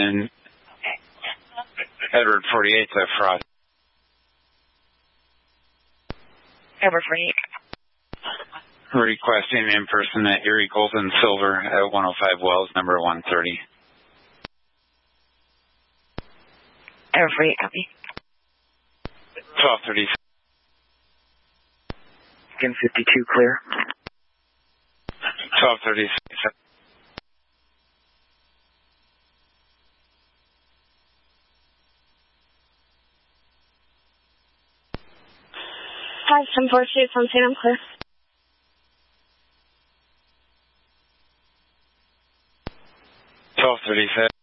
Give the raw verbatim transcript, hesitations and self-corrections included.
in Edward forty-eight to Frost. Edward forty-eight. Requesting in person at Erie Gold and Silver at one oh five Wells, number one thirty. Edward forty-eight, copy. twelve thirty. Skin fifty-two, clear. twelve thirty. Five seven four two from Saint I'm clear. twelve thirty-six.